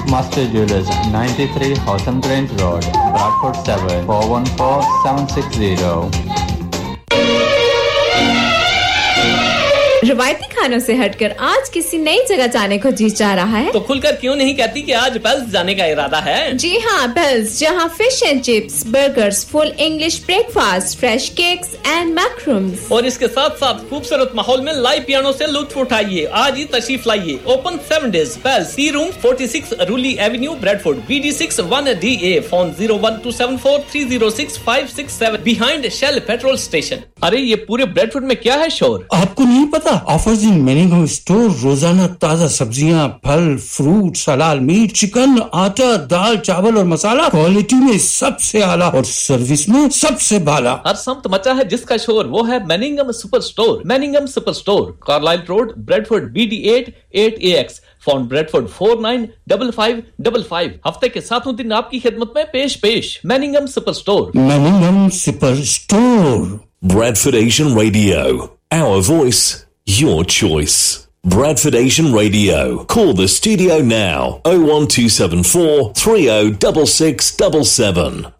Master Jewelers, 93 Hotham Grange Road, Bradford 7 414 760. रवायती खानों से हटकर आज किसी नई जगह जाने को जी चाह रहा है तो खुलकर क्यों नहीं कहती कि आज पेल्स जाने का इरादा है? जी हाँ, पेल्स, जहाँ fish and chips, burgers, full English breakfast, fresh cakes and मैक्रूम्स और इसके साथ साथ खूबसूरत माहौल में लाइव पियानो से लुत्फ उठाइए। आज ही तशरीफ लाइए। Open 7 days। Pails, T room 46 रूली Avenue, Bradford, BD6 1DA। Phone 01274306567 behind shell petrol station. अरे ये पूरे ब्रैडफोर्ड में क्या है शोर? आपको नहीं पता? ऑफर्स इन मैनिंगम स्टोर, रोजाना ताजा सब्जियां, फल, फ्रूट, हलाल मीट, चिकन, आटा, दाल, चावल और मसाला, क्वालिटी में सबसे आला और सर्विस में सबसे भाला। हर सम्त मचा है जिसका शोर, वो है मैनिंगम super store. मैनिंगम super store, Carlisle road, Bradford, BD8 8AX। Phone Bradford 495555। हफ्ते के 7 दिन आपकी खिदमत में पेश। मैनिंगम super store. मैनिंगम super store. Bradford Asian Radio, our voice, your choice. Bradford Asian Radio. Call the studio now. 01274 306677.